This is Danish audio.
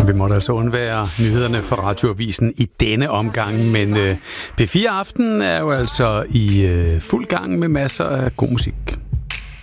Vi måtte altså undvære nyhederne fra Radioavisen i denne omgang, men P4 Aften er jo altså i fuld gang med masser af god musik.